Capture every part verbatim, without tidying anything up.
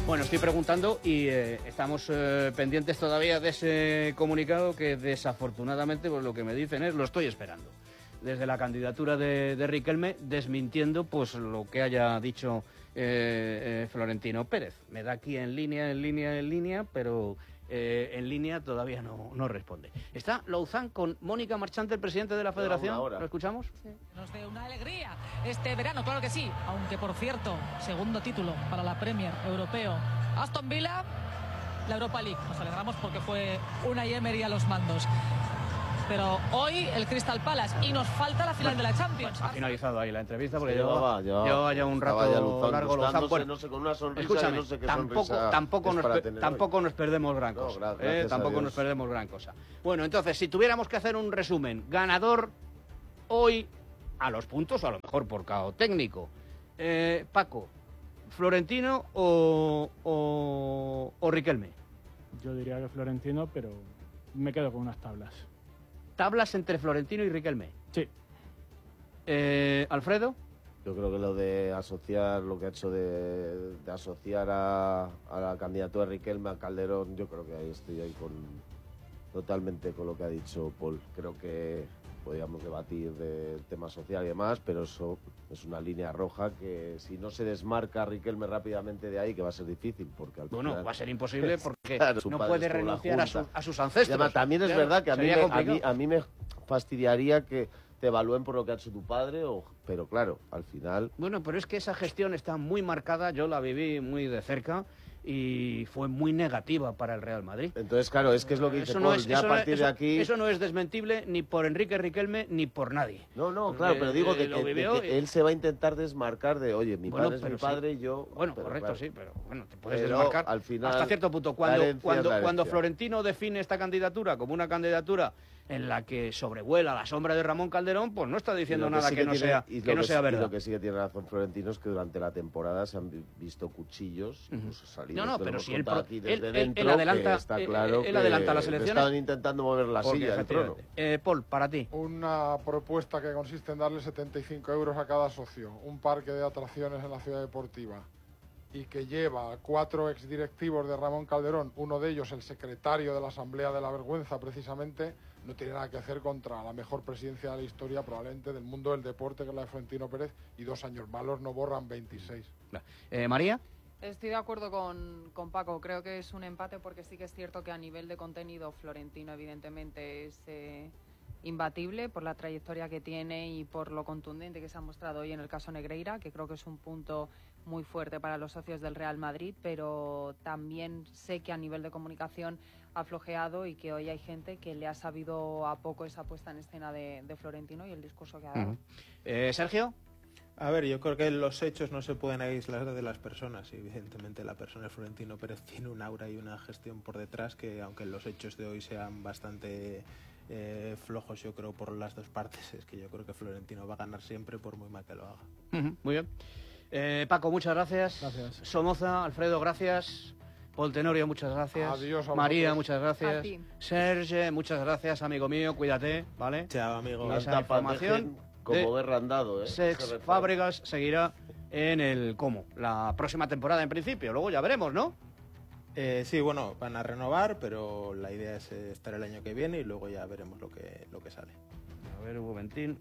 Bueno, estoy preguntando y eh, estamos eh, pendientes todavía de ese comunicado que desafortunadamente pues, lo que me dicen es lo estoy esperando. Desde la candidatura de, de Riquelme, desmintiendo pues lo que haya dicho eh, eh, Florentino Pérez. Me da aquí en línea, en línea, en línea, pero eh, en línea todavía no, no responde. Está Louzán con Mónica Marchante, el presidente de la Federación. ¿Lo escuchamos? Sí. Nos dé una alegría este verano, claro que sí. Aunque, por cierto, segundo título para la Premier europeo. Aston Villa, la Europa League. Nos alegramos porque fue Unai Emery a los mandos. Pero hoy el Crystal Palace y nos falta la final bueno, de la Champions. Bueno, ha finalizado ahí la entrevista porque sí, llevaba, llevaba, llevaba ya un rato ya Luzán, largo Louzán. Bueno, no sé, con una sonrisa, escúchame, no sé qué tampoco, tampoco, nos, tampoco nos nos perdemos gran cosa. No, gra eh, tampoco nos perdemos gran cosa. Bueno, entonces, si tuviéramos que hacer un resumen, ganador hoy a los puntos, o a lo mejor por cao técnico, eh, Paco, ¿Florentino o, o, o Riquelme? Yo diría que Florentino, pero me quedo con unas tablas. ¿Tablas entre Florentino y Riquelme? Sí. Eh, ¿Alfredo? Yo creo que lo de asociar, lo que ha hecho de, de asociar a, a la candidatura de Riquelme a Calderón, yo creo que ahí estoy ahí con totalmente con lo que ha dicho Paul. Creo que podríamos debatir del tema social y demás, pero eso es una línea roja que si no se desmarca a Riquelme rápidamente de ahí, que va a ser difícil, porque al bueno, final, va a ser imposible porque claro, no puede renunciar a, su, a sus ancestros. Además, también es claro, verdad que a mí, me, a, mí, a mí me fastidiaría que te evalúen por lo que ha hecho tu padre, o, pero claro, al final... Bueno, pero es que esa gestión está muy marcada, yo la viví muy de cerca, y fue muy negativa para el Real Madrid. Entonces, claro, es que es lo que dice eso Paul, no es, ya eso, a partir eso, de aquí... Eso no es desmentible ni por Enrique Riquelme ni por nadie. No, no, claro, Porque, pero digo de eh, que, de que y... él se va a intentar desmarcar de, oye, mi bueno, padre es mi padre y sí. yo... Bueno, pero, correcto, claro. sí, pero bueno, te puedes pero, desmarcar al final, hasta cierto punto. Cuando, cuando, es cuando Florentino define esta candidatura como una candidatura en la que sobrevuela la sombra de Ramón Calderón, pues no está diciendo nada que, que no tiene, sea, que que no sea sí, verdad. Y lo que sí que tiene razón Florentino es que durante la temporada se han visto cuchillos, uh-huh. incluso salidos. No, no, pero si él, aquí desde él, dentro, él adelanta, está claro él, él adelanta las elecciones. Estaban intentando mover la silla del trono. Eh, Paul, para ti. Una propuesta que consiste en darle setenta y cinco euros a cada socio, un parque de atracciones en la ciudad deportiva, y que lleva a cuatro exdirectivos de Ramón Calderón, uno de ellos el secretario de la Asamblea de la Vergüenza, precisamente, no tiene nada que hacer contra la mejor presidencia de la historia, probablemente, del mundo del deporte, que es la de Florentino Pérez, y dos años malos no borran veintiséis. Eh, María. Estoy de acuerdo con, con Paco, creo que es un empate porque sí que es cierto que a nivel de contenido Florentino evidentemente es eh, imbatible por la trayectoria que tiene y por lo contundente que se ha mostrado hoy en el caso Negreira, que creo que es un punto muy fuerte para los socios del Real Madrid, pero también sé que a nivel de comunicación ha flojeado y que hoy hay gente que le ha sabido a poco esa puesta en escena de, de Florentino y el discurso que ha dado. Uh-huh. eh, Sergio. A ver, yo creo que los hechos no se pueden aislar de las personas y evidentemente la persona de Florentino Pérez tiene un aura y una gestión por detrás que, aunque los hechos de hoy sean bastante eh, flojos, yo creo, por las dos partes, es que yo creo que Florentino va a ganar siempre por muy mal que lo haga. Uh-huh, muy bien. Eh, Paco, muchas gracias. Gracias. Somoza, Alfredo, gracias. Paul Tenorio, muchas gracias. Adiós a María, vosotros. muchas gracias. Serge, muchas gracias, amigo mío, cuídate, ¿vale? Chao, amigo. Y esa información como guerra andado, ¿eh? Sex Fábregas seguirá en el Como, la próxima temporada en principio, luego ya veremos, ¿no? Eh, sí, bueno, van a renovar, pero la idea es estar el año que viene y luego ya veremos lo que, lo que sale. A ver, un momentín.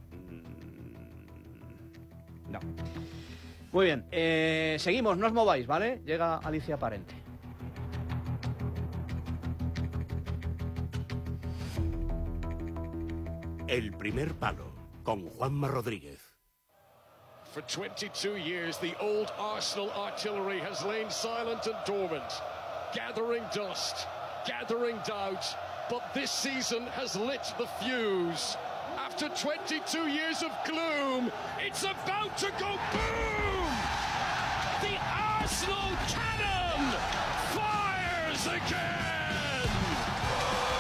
No. Muy bien, eh, seguimos, no os mováis, ¿vale? Llega Alicia Parente. El primer palo, con Juanma Rodríguez. For twenty-two years, the old Arsenal artillery has lain silent and dormant, gathering dust, gathering doubt, but this season has lit the fuse. After twenty-two years of gloom, it's about to go boom! The Arsenal cannon fires again!